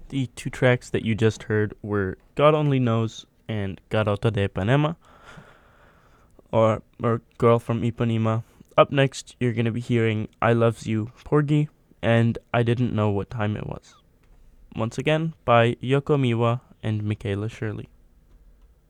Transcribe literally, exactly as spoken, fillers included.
The two tracks that you just heard were God Only Knows and Garota de Ipanema, or, or Girl from Ipanema. Up next, you're going to be hearing I Loves You, Porgy, and I Didn't Know What Time It Was. Once again, by Yoko Miwa and Michaela Shirley.